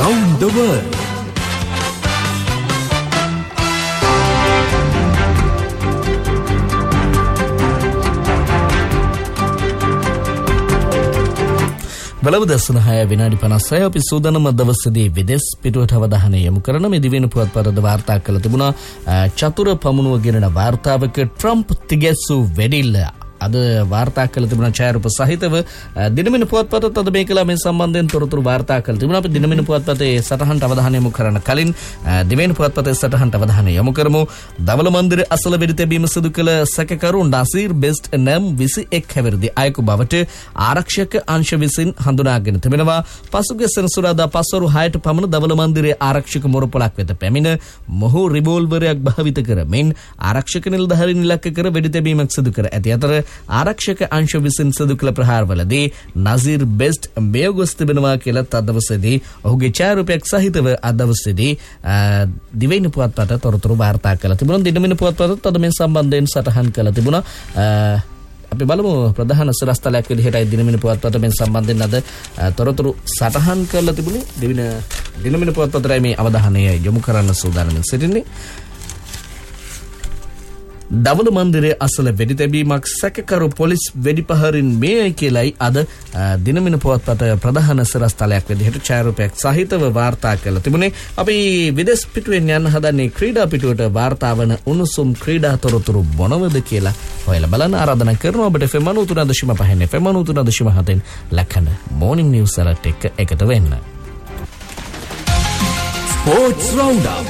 Round the World. බලව දර්ශන 6 විනාඩි 56 අපි සූදානම් දවසේදී විදේශ පිටුවට අවධානය යොමු කරන මේ දිවෙන පුවත්පතද වාර්තා කළ තිබුණා චතුර පමුණුව ගෙනන වාර්තාවක ට්‍රම්ප් තිගැස්සු වෙඩිල්ල අද වාර්තා කළ තිබුණා ඡායාරූප සහිතව දිනමින පුවත්පතත් අද මේකලා මේ සම්බන්ධයෙන් තොරතුරු වාර්තා කළ තිබුණා අපි දිනමින පුවත්පතේ සටහනට අවධානය යොමු කරන කලින් දිවෙන පුවත්පතේ සටහනට අවධානය යොමු කරමු දවල මන්දිරයේ අසල වෙඩි තැබීම සිදු කළ සැකකරු නසීර් බෙස්ට් නම් 21 හැවිරිදි අයෙකු බවට ආරක්ෂක අංශ විසින් හඳුනාගෙන තිබෙනවා පසුගිය සෙනසුරාදා පස්වරු 6ට පමණ දවල මන්දිරයේ ආරක්ෂක මොරපොලක් වෙත පැමිණ මොහු රිවෝල්වරයක් භාවිත කරමින් ආරක්ෂක නිලධාරීන් ඉලක්ක කර වෙඩි තැබීමක් සිදු කර ඇති අතර ආරක්ෂක අංශ විසින් සිදු කළ ප්‍රහාරවලදී නසීර් බෙස්ට් බිය ගොස් තිබෙනවා කියලා අදවසේදී ඔහුගේ ඡායාරූපයක් සහිතව අදවසේදී දිවයින පුවත්පත තොරතුරු වාර්තා කළ තිබුණා දිනමින පුවත්පතත් අද මේ සම්බන්ධයෙන් සටහන් කළ තිබුණා අපි බලමු ප්‍රධාන සිරස්තලයක් විදිහටයි දිනමින පුවත්පත මේ සම්බන්ධයෙන් අද තොරතුරු සටහන් කරලා තිබුණේ දිනමින පුවත්පතයි මේ අවධානය යොමු කරන්න සූදානම් සිටින්නේ දවල මන්දිරයේ අසල වෙඩි තැබීමක් සැකකරු පොලිස් වෙඩි පහරින් මේයි කියලයි අද දිනමින පුවත්පත ප්‍රධාන සිරස්තලයක් විදිහට ඡායාරූපයක් සහිතව වාර්තා කරලා තිබුණේ අපි විදේශ පිටුවෙන් යන්න හදන්නේ ක්‍රීඩා පිටුවට වාර්තා වන උණුසුම් ක්‍රීඩා තොරතුරු මොනවද කියලා හොයලා බලන්න ආරාධනා කරනවා ඔබට FM 93.5 FM 93.7 ලක්කන මොර්නිං නිවුස් අලර්ට් එක එකතු වෙන්න ස්පෝර්ට්ස් රවුන්ඩ් අප්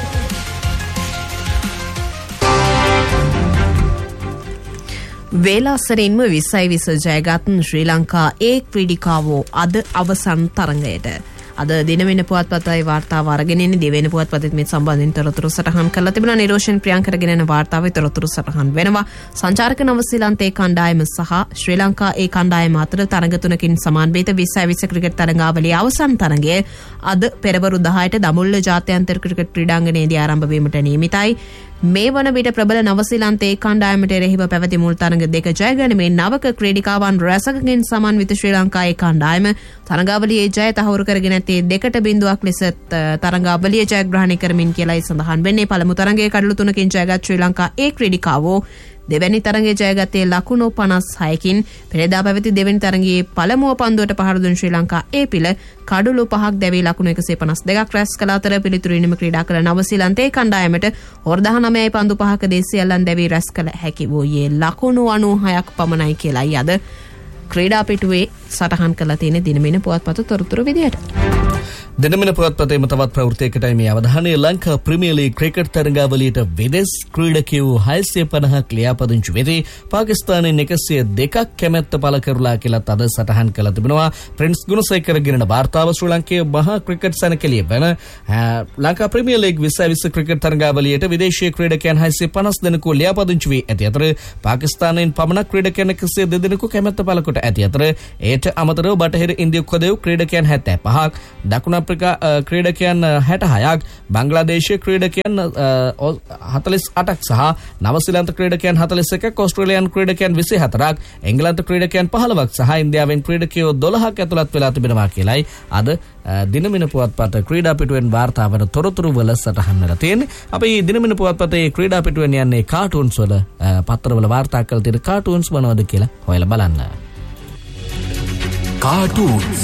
වේලාසරින්ම 2020 ජයගත් ශ්‍රී ලංකා ක්‍රීඩිකාවෝ අද අවසන් තරඟයට අද දිනවෙන පුවත්පතයි වාර්තාව අරගෙන ඉන්නේ දිවෙන පුවත්පතෙත් මේ සම්බන්ධයෙන් තොරතුරු සටහන් කරලා තිබුණා නිරෝෂන් ප්‍රියංකරගෙන යන වාර්තාවේ තොරතුරු සටහන් වෙනවා සංචාරක නවසීලන්තයේ කණ්ඩායම සහ ශ්‍රී ලංකා කණ්ඩායම අතර තරඟ තුනකින් සමාන බේත 2020 ක්‍රිකට් තරඟාවලියේ අවසන් තරඟය අද පෙරවරු 10ට දඹුල්ල ජාත්‍යන්තර ක්‍රිකට් ක්‍රීඩාංගණයේදී ආරම්භ වීමට නියමිතයි මේ වන විට ප්‍රබල නවසීලන්තයේ කණ්ඩායමට එරෙහිව පැවති මුල් තරඟ දෙක ජයගැනීමෙන් නවක ක්‍රීඩිකාවන් රැසකකින් සමන්විත ශ්‍රී ලංකාවේ කණ්ඩායම තරඟාවලියේ ජය තහවුරු කරගෙන ඇත්තේ 2-0ක් ලෙස තරඟාවලිය ජයග්‍රහණය කරමින් කියලායි සඳහන් වෙන්නේ පළමු තරඟයේ කඩලු 3කින් ජයගත් ශ්‍රී ලංකා ක්‍රීඩිකාවෝ දෙවැනි තරඟයේ ජයගත්තේ ලකුණු 56කින් පෙරදා පැවති දෙවැනි තරඟයේ පළමුව පන්දුවට පහර දුන් ශ්‍රී ලංකා පිළ කඩලු 5ක් දැවී ලකුණු 152ක් රැස් කළ අතර පිළිතුරු ඉනිම ක්‍රීඩා කළ නවසීලන්තයේ කණ්ඩායමට ඕවර් 19යි පන්දු 5ක දේශීයලන් දැවී රැස් කළ හැකි වූයේ ලකුණු 96ක් පමණයි කියලායි අද ක්‍රීඩා පිටුවේ සටහන් කරලා තියෙන දිනමින පුවත්පත තොරතුරු විදියට දිනමින පුවත්පතේම තවත් ප්‍රවෘත්තියකටයි මේ අවධානය ලංකා ප්‍රීමියර් ලීග් ක්‍රිකට් තරඟාවලියට විදේශ ක්‍රීඩකයෝ 650ක් ලියාපදිංචි වෙති පාකිස්තානයේ 102ක් කැමැත්ත පළ කරලා කියලා අද සටහන් කළ තිබෙනවා ප්‍රින්ස් ගුණසේකර ගෙනන වාර්තාව ශ්‍රී ලංකේය මහා ක්‍රිකට් සැනකෙළිය වෙන ලංකා ප්‍රීමියර් ලීග් 2020 ක්‍රිකට් තරඟාවලියට විදේශීය ක්‍රීඩකයන් 650 දෙනෙකු ලියාපදිංචි වී ඇති අතර පාකිස්තානයෙන් පමණක් ක්‍රීඩකයන් 102 දෙනෙකු කැමැත්ත පළ කොට ඇති අතර ඒට අමතරව බටහිර ඉන්දියාව කොදෙව් ක්‍රීඩකයන් 75ක් දකුණු අප්‍රිකා ක්‍රීඩකයන් 66ක් බංග්ලාදේශීය ක්‍රීඩකයන් 48ක් සහ නවසීලන්ත ක්‍රීඩකයන් 41ක් ඕස්ට්‍රේලියානු ක්‍රීඩකයන් 24ක් එංගලන්ත ක්‍රීඩකයන් 15ක් සහ ඉන්දියාවෙන් ක්‍රීඩකයෝ 12ක් ඇතුළත් වෙලා තිබෙනවා කියලායි අද දිනමින පුවත්පත ක්‍රීඩා පිටුවෙන් වාර්තා වන තොරතුරු වල සටහන් වෙලා තියෙන්නේ අපි දිනමින පුවත්පතේ ක්‍රීඩා පිටුවෙන් යන්නේ කාටූන්ස් වල පත්තරවල වාර්තා කළ තියෙන කාටූන්ස් මොනවද කියලා හොයලා බලන්න කාටූන්ස්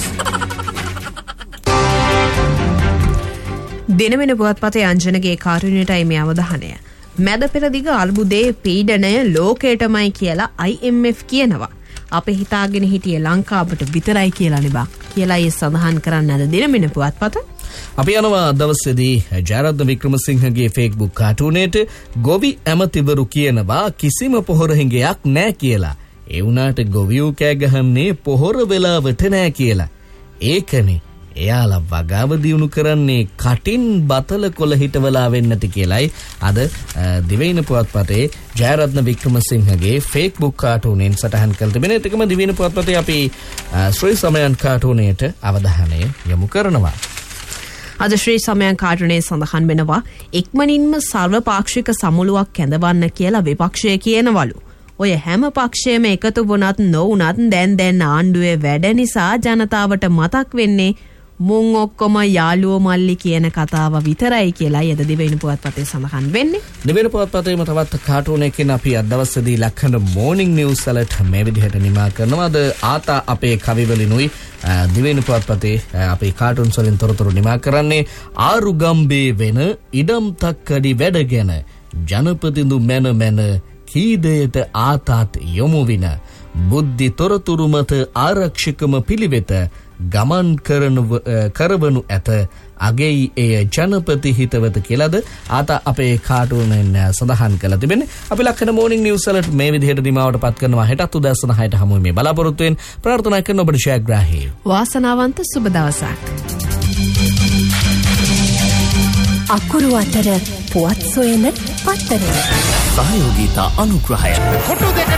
දිනවෙන පුවත්පතේ අංජනගේ කාර්යුණයටයි මේ අවධානය. මැද පෙරදිග අල්බුදේ පීඩනය ලෝකයටමයි කියලා IMF කියනවා. අපි හිතාගෙන හිටියේ ලංකාවට විතරයි කියලා නෙබා. කියලා ඒ සඳහන් කරන්න අද දිනවෙන පුවත්පත. අපි යනවා දවසේදී ජයරත්න වික්‍රමසිංහගේ Facebook කාටුනේට ගොවි ඇමතිවරු කියනවා කිසිම පොහොර හිඟයක් නැහැ කියලා. ඒ වුණාට ගොවියෝ කෑ ගහන්නේ පොහොර වෙලාවට නැහැ කියලා. ඒකනේ එයාලා වගාව දියුණු කරන්නේ කටින් බතල කොළ හිටවලා වෙන්නති කියලයි අද දිවයින පුවත්පතේ ජයරත්න වික්‍රමසිංහගේ Facebook කාටුනෙන් සටහන් කළ තිබෙන. ඒකම දිවයින පුවත්පතේ අපි ශ්‍රී සමයන් කාටුනේට අවධානය යොමු කරනවා. අද ශ්‍රී සමයන් කාටුනේ සඳහන් වෙනවා ඉක්මනින්ම සර්වපාක්ෂික සමුළුවක් කැඳවන්න කියලා විපක්ෂය කියනවලු. ඔය හැම පක්ෂයම එකතු වුණත් නොවුණත් දැන් ආණ්ඩුවේ වැඩ නිසා ජනතාවට මතක් වෙන්නේ මුන් ඔක්කොම යාළුවෝ මල්ලි කියන කතාව විතරයි කියලා යද දිවෙන පුවත්පතේ සඳහන් වෙන්නේ. දිවෙන පුවත්පතේම තවත් කාටුන් එකකින් අපි අද දවසේදී ලක්හඬ මෝර්නිං නිවුස් වලට මේ විදිහට නිමා කරනවා. අද ආතා අපේ කවිවලිනුයි දිවෙන පුවත්පතේ අපේ කාටුන්ස් වලින් තොරතුරු නිමා කරන්නේ ආරුගම්බේ වෙන ඉඩම් තක්කඩි වැඩගෙන ජනපතිඳු මැන කීදයට ආතාත් යොමු වින බුද්ධි තොරතුරු මත ආරක්ෂකම පිළිවෙත ගමන් කරවනු ඇත අගෙයි එය ජනපති හිතවත කියලාද ආත අපේ කාටුනෙන් සඳහන් කළ තිබෙන්නේ. අපි ලක්කන මෝර්නිං නිවුස් වලට මේ විදිහට දිමාවට පත් කරනවා. හෙටත් උදෑසන 6ට හමු වෙමි. බලාපොරොත්තු වෙන ප්‍රාර්ථනා කරන ඔබට ජයග්‍රාහී වාසනාවන්ත සුබ දවසක්. අකුරු අතර පුවත් සොයන පත්තර සහයෝගීතා අනුග්‍රහය කොටු දෙකට